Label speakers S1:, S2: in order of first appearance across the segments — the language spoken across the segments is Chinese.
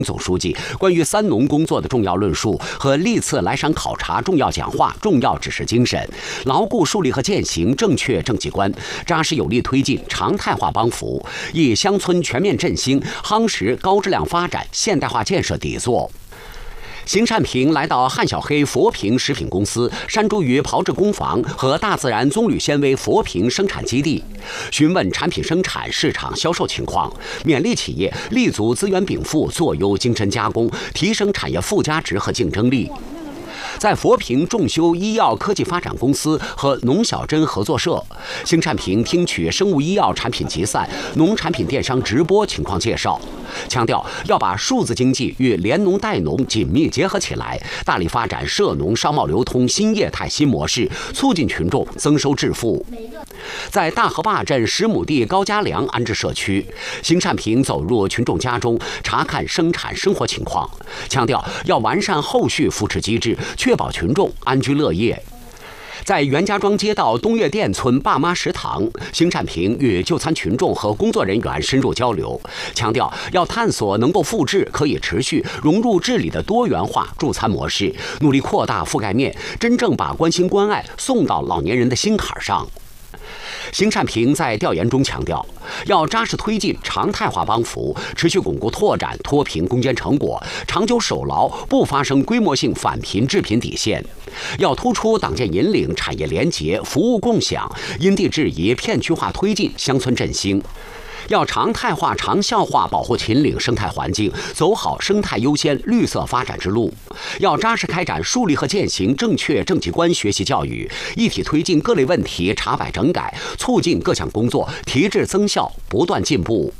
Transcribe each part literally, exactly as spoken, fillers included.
S1: 总书记关于三农工作的重要论述和历次来陕考察重要讲话、重要指示精神，牢固树立和践行正确政绩观，扎实有力推进常态化帮扶，以乡村全面振兴、夯实高质量发展、现代化建设底座。邢善平来到汉小黑佛屏食品公司山茱萸炮制工房和大自然棕榈纤维佛屏生产基地，询问产品生产、市场销售情况，勉励企业立足资源禀赋，做优精深加工，提升产业附加值和竞争力。在佛屏重修医药科技发展公司和农小珍合作社，邢善平听取生物医药产品集散、农产品电商直播情况介绍，强调要把数字经济与联农带农紧密结合起来，大力发展涉农商贸流通新业态新模式，促进群众增收致富。在大河坝镇十亩地高家梁安置社区，邢善平走入群众家中，查看生产生活情况，强调要完善后续扶持机制，确保群众安居乐业。在袁家庄街道东岳店村爸妈食堂，邢善平与就餐群众和工作人员深入交流，强调要探索能够复制、可以持续融入治理的多元化助餐模式，努力扩大覆盖面，真正把关心关爱送到老年人的心坎上。邢善平在调研中强调，要扎实推进常态化帮扶，持续巩固拓展脱贫攻坚成果，长久守牢不发生规模性返贫致贫底线。要突出党建引领产业联结、服务共享，因地制宜、片区化推进乡村振兴。要常态化、长效化保护秦岭生态环境，走好生态优先、绿色发展之路。要扎实开展树立和践行正确政绩观学习教育，一体推进各类问题查摆整改，促进各项工作提质增效，不断进步。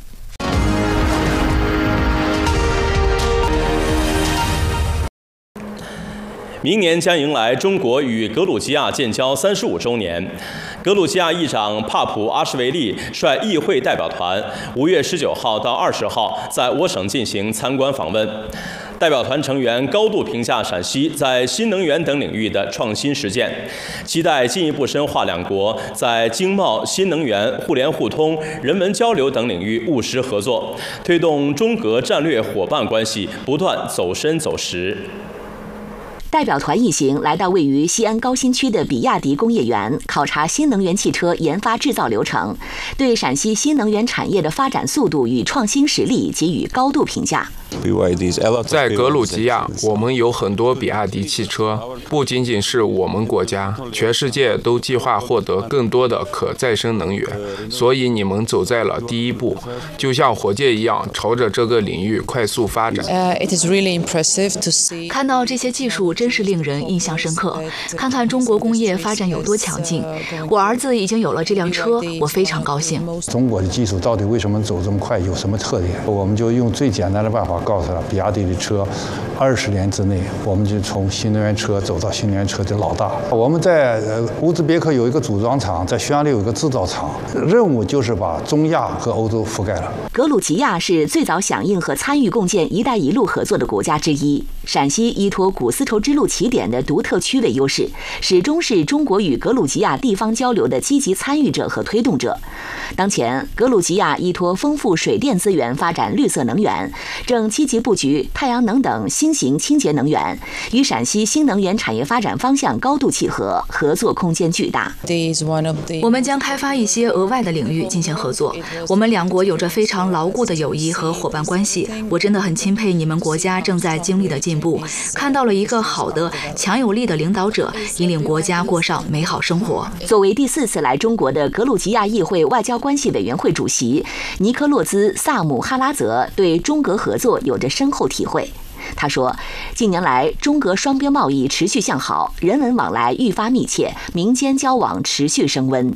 S2: 明年将迎来中国与格鲁吉亚建交三十五周年。格鲁吉亚议长帕普阿什维利率议会代表团五月十九号到二十号在我省进行参观访问。代表团成员高度评价陕西在新能源等领域的创新实践，期待进一步深化两国在经贸、新能源、互联互通、人文交流等领域务实合作，推动中格战略伙伴关系不断走深走实。
S3: 代表团一行来到位于西安高新区的比亚迪工业园，考察新能源汽车研发制造流程，对陕西新能源产业的发展速度与创新实力给予高度评价。
S4: 在格鲁吉亚，我们有很多比亚迪汽车，不仅仅是我们国家，全世界都计划获得更多的可再生能源，所以你们走在了第一步，就像火箭一样，朝着这个领域快速发展。
S5: 看到这些技术真是令人印象深刻，看看中国工业发展有多强劲。我儿子已经有了这辆车，我非常高兴。
S6: 中国的技术到底为什么走这么快，有什么特点？我们就用最简单的办法告诉他，比亚迪的车二十年之内，我们就从新能源车走到新能源车的老大。我们在乌兹别克有一个组装厂，在匈牙利有一个制造厂，任务就是把中亚和欧洲覆盖了。
S3: 格鲁吉亚是最早响应和参与共建“一带一路”合作的国家之一。陕西依托古丝绸之路起点的独特区位优势，始终是中国与格鲁吉亚地方交流的积极参与者和推动者。当前，格鲁吉亚依托丰富水电资源发展绿色能源，正积极布局太阳能等新型清洁能源，与陕西新能源产业发展方向高度契合，合作空间巨大。
S5: 我们将开发一些额外的领域进行合作。我们两国有着非常牢固的友谊和伙伴关系，我真的很钦佩你们国家正在经历的进步，看到了一个好的、强有力的领导者，引领国家过上美好生活。
S3: 作为第四次来中国的格鲁吉亚议会外交关系委员会主席尼科洛兹·萨姆哈拉泽对中格合作有着深厚体会。他说，近年来中格双边贸易持续向好，人文往来愈发密切，民间交往持续升温。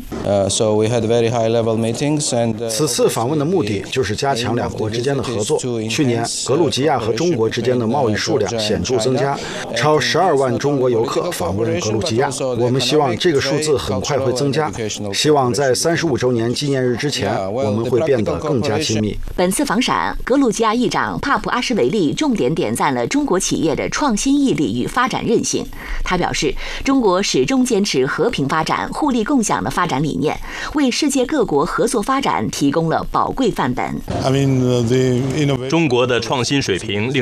S7: 此次访问的目的就是加强两国之间的合作。去年格鲁吉亚和中国之间的贸易数量显著增加，超十二万中国游客访问格鲁吉亚。我们希望这个数字很快会增加，希望在三十五周年纪念日之前，我们会变得更加亲密。
S3: 本次访陕，格鲁吉亚议长帕普阿什维利重点点赞了中国企业的创新毅力与发展韧性。他表示，中国始终坚持和平发展、互利共享的发展理念，为世界各国合作发展提供了宝贵范本。
S2: 中国的创新水平令